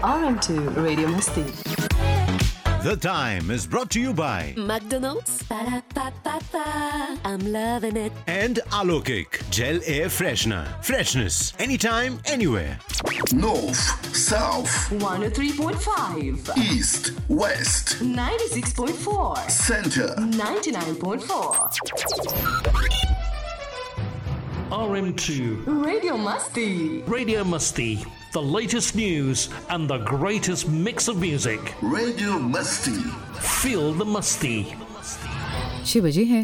RM2 Radio Masti. The Time is brought to you by McDonald's. Ba-da-ba-ba-ba. I'm loving it. and Alokik Gel Air Freshener. Freshness anytime, anywhere. North, South, 103.5, East, West, 96.4, Center. 99.4. RM2 Radio Masti. Radio Musty, the latest news and the greatest mix of music. Radio Musty. Feel the musty. 6 बजे है।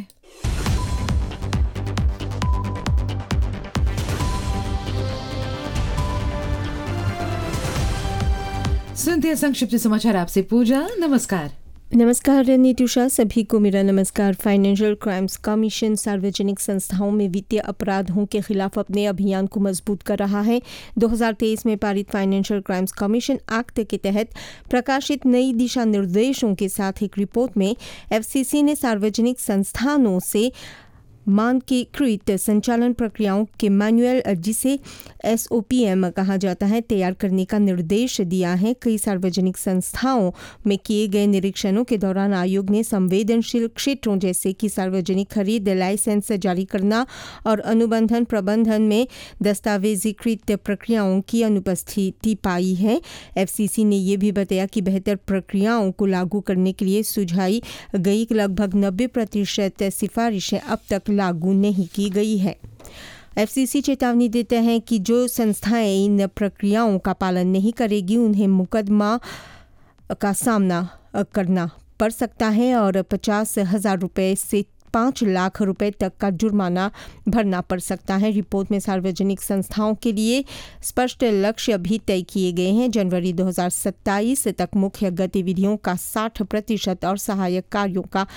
सुनते हैं संक्षिप्त समाचार आपसे पूजा। नमस्कार। नमस्कार नीतूषा, सभी को मेरा नमस्कार। फाइनेंशियल क्राइम्स कमीशन सार्वजनिक संस्थाओं में वित्तीय अपराधों के खिलाफ अपने अभियान को मजबूत कर रहा है। 2023 में पारित फाइनेंशियल क्राइम्स कमीशन एक्ट के तहत प्रकाशित नई दिशा निर्देशों के साथ एक रिपोर्ट में एफसीसी ने सार्वजनिक संस्थानों से मानकीकृत संचालन प्रक्रियाओं के मैनुअल, जिसे SOPM कहा जाता है, तैयार करने का निर्देश दिया है। कई सार्वजनिक संस्थाओं में किए गए निरीक्षणों के दौरान आयोग ने संवेदनशील क्षेत्रों जैसे कि सार्वजनिक खरीद, लाइसेंस जारी करना और अनुबंधन प्रबंधन में दस्तावेजीकृत प्रक्रियाओं की अनुपस्थिति पाई है। FCC ने यह भी बताया कि बेहतर प्रक्रियाओं को लागू करने के लिए सुझाई गई लगभग 90% सिफारिशें अब तक लागू नहीं की गई है। FCC चेतावनी देते हैं कि जो संस्थाएं इन प्रक्रियाओं का पालन नहीं करेगी उन्हें मुकदमा का सामना करना पड़ सकता है और 50,000 रुपये से 5 लाख रुपए तक का जुर्माना भरना पड़ सकता है। रिपोर्ट में सार्वजनिक संस्थाओं के लिए स्पष्ट लक्ष्य भी तय किए गए हैं। जनवरी 2027 तक मुख्य गतिविधियों का 60% और सहायक कार्यों का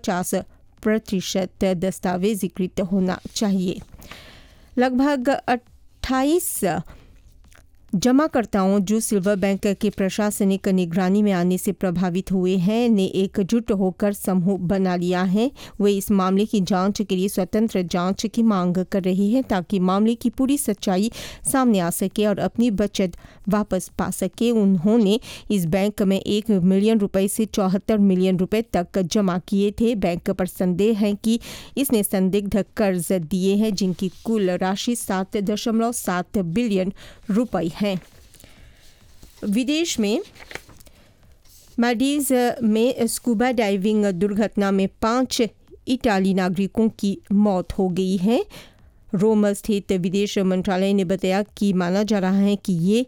50% दस्तावेजीकृत होना चाहिए। लगभग 28 जमाकर्ताओं जो सिल्वर बैंक के प्रशासनिक निगरानी में आने से प्रभावित हुए हैं ने एकजुट होकर समूह बना लिया है। वे इस मामले की जांच के लिए स्वतंत्र जांच की मांग कर रही है ताकि मामले की पूरी सच्चाई सामने आ सके और अपनी बचत वापस पा सके। उन्होंने इस बैंक में 1 मिलियन रुपए से 74 मिलियन रुपए तक जमा किए थे। बैंक पर संदेह है कि इसने संदिग्ध कर्ज दिए हैं जिनकी कुल राशि 7.7 बिलियन रुपए है। विदेश में मालदीव में स्कूबा डाइविंग दुर्घटना में 5 इटाली नागरिकों की मौत हो गई है। रोम स्थित विदेश मंत्रालय ने बताया कि माना जा रहा है कि ये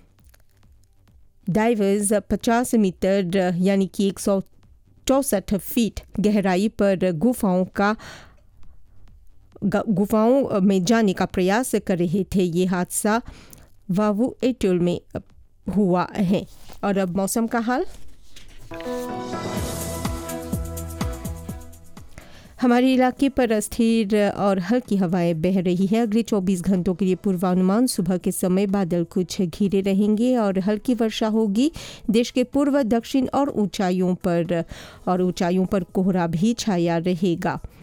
डाइवर्स 50 मीटर यानी कि 164 फीट गहराई पर गुफाओं में जाने का प्रयास कर रहे थे। ये हादसा वावू एटोल में हुआ है। और अब मौसम का हाल। हमारे इलाके पर स्थिर और हल्की हवाएं बह रही है। अगले 24 घंटों के लिए पूर्वानुमान, सुबह के समय बादल कुछ घिरे रहेंगे और हल्की वर्षा होगी। देश के पूर्व, दक्षिण और ऊंचाइयों पर कोहरा भी छाया रहेगा।